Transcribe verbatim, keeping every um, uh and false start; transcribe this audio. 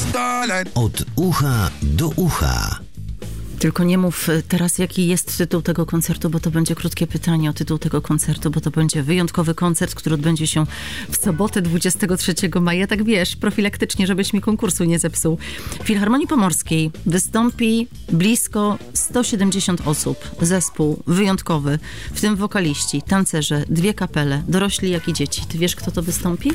Od ucha do ucha. Tylko nie mów teraz, jaki jest tytuł tego koncertu, bo to będzie krótkie pytanie o tytuł tego koncertu, bo to będzie wyjątkowy koncert, który odbędzie się w sobotę dwudziestego trzeciego maja. Tak wiesz, profilaktycznie, żebyś mi konkursu nie zepsuł. W Filharmonii Pomorskiej wystąpi blisko sto siedemdziesiąt osób. Zespół wyjątkowy, w tym wokaliści, tancerze, dwie kapele, dorośli jak i dzieci. Ty wiesz, kto to wystąpi?